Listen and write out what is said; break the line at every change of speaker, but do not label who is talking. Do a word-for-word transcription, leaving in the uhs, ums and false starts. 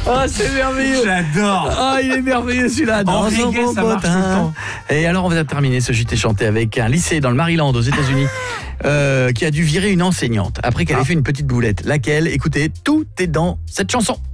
Oh, c'est merveilleux.
J'adore.
Oh, il est merveilleux celui-là.
En
Dans son
reggae, ça marche tout le
potin.
temps.
Et alors, on va terminer ce J T chanté avec un lycée dans le Maryland, aux États-Unis, euh, qui a dû virer une enseignante après qu'elle ait fait une petite boulette. Laquelle? Écoutez, tout est dans cette chanson.